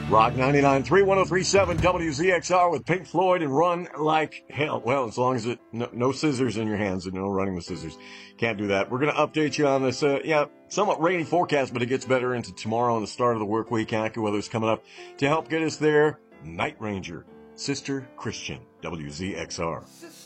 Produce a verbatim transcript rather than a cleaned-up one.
Rock ninety-nine point three, one oh three point seven W Z X R with Pink Floyd and Run Like Hell. Well, as long as it, no, no scissors in your hands and no running with scissors. Can't do that. We're going to update you on this, uh, yeah, somewhat rainy forecast, but it gets better into tomorrow and the start of the work week. AccuWeather's coming up to help get us there. Night Ranger, Sister Christian, W Z X R.